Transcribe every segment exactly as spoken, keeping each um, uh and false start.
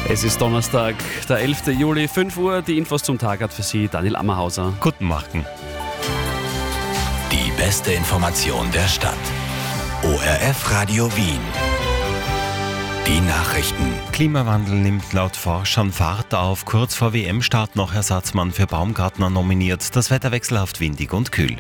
Es ist Donnerstag, der elfte Juli, fünf Uhr. Die Infos zum Tag hat für Sie Daniel Ammerhauser. Guten Morgen. Die beste Information der Stadt. O R F Radio Wien. Die Nachrichten. Klimawandel nimmt laut Forschern Fahrt auf. Kurz vor W M-Start noch Ersatzmann für Baumgartner nominiert. Das Wetter wechselhaft windig und kühl.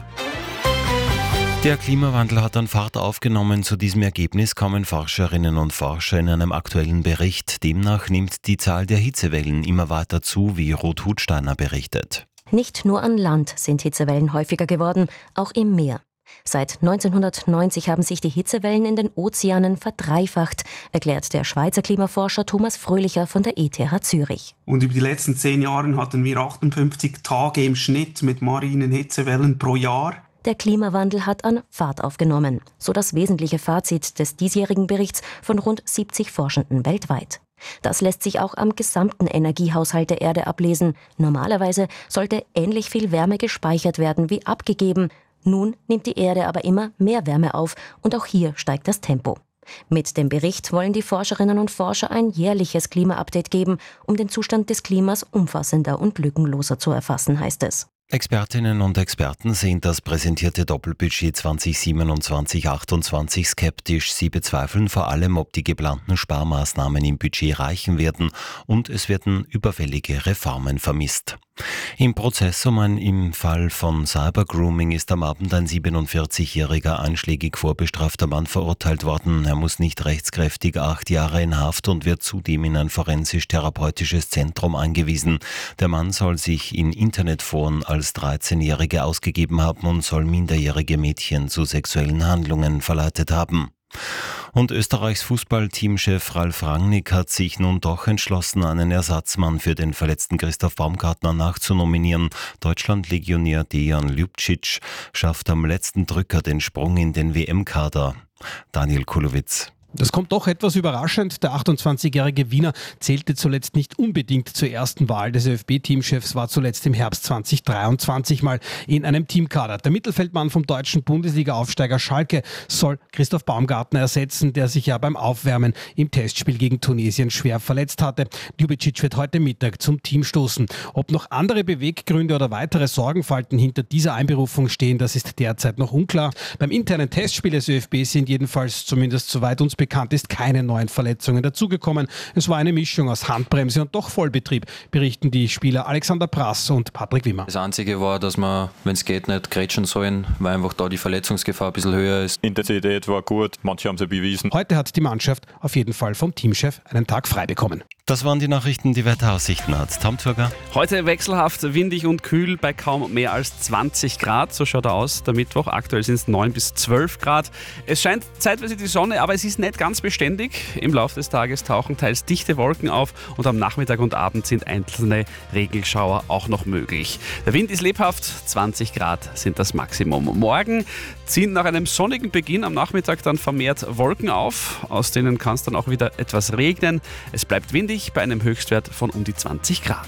Der Klimawandel hat an Fahrt aufgenommen. Zu diesem Ergebnis kommen Forscherinnen und Forscher in einem aktuellen Bericht. Demnach nimmt die Zahl der Hitzewellen immer weiter zu, wie Ruth Hutsteiner berichtet. Nicht nur an Land sind Hitzewellen häufiger geworden, auch im Meer. Seit neunzehnhundertneunzig haben sich die Hitzewellen in den Ozeanen verdreifacht, erklärt der Schweizer Klimaforscher Thomas Fröhlicher von der E T H Zürich. Und über die letzten zehn Jahre hatten wir achtundfünfzig Tage im Schnitt mit marinen Hitzewellen pro Jahr. Der Klimawandel hat an Fahrt aufgenommen, so das wesentliche Fazit des diesjährigen Berichts von rund siebzig Forschenden weltweit. Das lässt sich auch am gesamten Energiehaushalt der Erde ablesen. Normalerweise sollte ähnlich viel Wärme gespeichert werden wie abgegeben. Nun nimmt die Erde aber immer mehr Wärme auf und auch hier steigt das Tempo. Mit dem Bericht wollen die Forscherinnen und Forscher ein jährliches Klima-Update geben, um den Zustand des Klimas umfassender und lückenloser zu erfassen, heißt es. Expertinnen und Experten sehen das präsentierte Doppelbudget zwanzig siebenundzwanzig achtundzwanzig skeptisch. Sie bezweifeln vor allem, ob die geplanten Sparmaßnahmen im Budget reichen werden, und es werden überfällige Reformen vermisst. Im Prozess um ein im Fall von Cybergrooming ist am Abend ein siebenundvierzigjähriger einschlägig vorbestrafter Mann verurteilt worden. Er muss nicht rechtskräftig acht Jahre in Haft und wird zudem in ein forensisch-therapeutisches Zentrum eingewiesen. Der Mann soll sich in Internetforen als dreizehnjährige ausgegeben haben und soll minderjährige Mädchen zu sexuellen Handlungen verleitet haben. Und Österreichs Fußballteamchef Ralf Rangnick hat sich nun doch entschlossen, einen Ersatzmann für den verletzten Christoph Baumgartner nachzunominieren. Deutschland-Legionär Dejan Ljubčić schafft am letzten Drücker den Sprung in den W M-Kader. Daniel Kulowitz. Das kommt doch etwas überraschend. Der achtundzwanzigjährige Wiener zählte zuletzt nicht unbedingt zur ersten Wahl des ÖFB-Teamchefs, war zuletzt im Herbst zweitausenddreiundzwanzig mal in einem Teamkader. Der Mittelfeldmann vom deutschen Bundesliga-Aufsteiger Schalke soll Christoph Baumgartner ersetzen, der sich ja beim Aufwärmen im Testspiel gegen Tunesien schwer verletzt hatte. Ljubčić wird heute Mittag zum Team stoßen. Ob noch andere Beweggründe oder weitere Sorgenfalten hinter dieser Einberufung stehen, das ist derzeit noch unklar. Beim internen Testspiel des ÖFB sind jedenfalls, zumindest soweit uns bekannt ist, keine neuen Verletzungen dazugekommen. Es war eine Mischung aus Handbremse und doch Vollbetrieb, berichten die Spieler Alexander Prass und Patrick Wimmer. Das Einzige war, dass wir, wenn es geht, nicht grätschen sollen, weil einfach da die Verletzungsgefahr ein bisschen höher ist. Intensität war gut, manche haben sie bewiesen. Heute hat die Mannschaft auf jeden Fall vom Teamchef einen Tag frei bekommen. Das waren die Nachrichten, die Wetteraussichten hat. Tom Turger. Heute wechselhaft windig und kühl bei kaum mehr als zwanzig Grad. So schaut er aus, der Mittwoch. Aktuell sind es neun bis zwölf Grad. Es scheint zeitweise die Sonne, aber es ist nicht ganz beständig. Im Laufe des Tages tauchen teils dichte Wolken auf und am Nachmittag und Abend sind einzelne Regenschauer auch noch möglich. Der Wind ist lebhaft, zwanzig Grad sind das Maximum. Morgen ziehen nach einem sonnigen Beginn am Nachmittag dann vermehrt Wolken auf. Aus denen kann es dann auch wieder etwas regnen. Es bleibt windig bei einem Höchstwert von um die zwanzig Grad.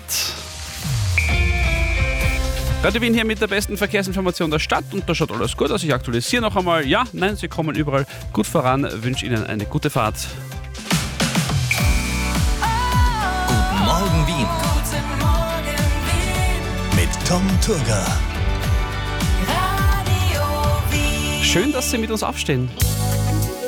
Radio Wien hier mit der besten Verkehrsinformation der Stadt und da schaut alles gut aus. Ich aktualisiere noch einmal. Ja, nein, Sie kommen überall gut voran. Ich wünsche Ihnen eine gute Fahrt. Guten Morgen Wien. Guten Morgen Wien. Mit Tom Turger. Radio Wien. Schön, dass Sie mit uns aufstehen.